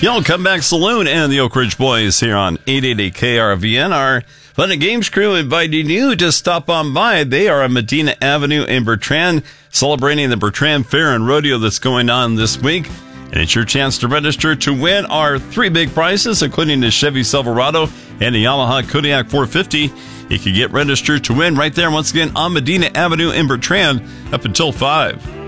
Yo, Comeback Saloon and the Oak Ridge Boys here on 880 KRVN. Our Fun and Games crew inviting you to stop on by. They are on Medina Avenue in Bertrand, celebrating the Bertrand Fair and Rodeo that's going on this week. And it's your chance to register to win our 3 big prizes, including the Chevy Silverado and the Yamaha Kodiak 450. You can get registered to win right there, once again, on Medina Avenue in Bertrand up until 5.